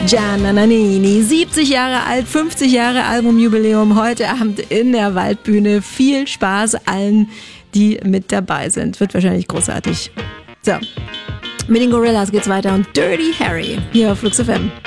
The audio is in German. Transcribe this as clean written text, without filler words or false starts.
Gianna Nannini, 70 Jahre alt, 50 Jahre Albumjubiläum heute Abend in der Waldbühne. Viel Spaß allen, die mit dabei sind. Wird wahrscheinlich großartig. So, mit den Gorillas geht's weiter und Dirty Harry hier auf Flux FM.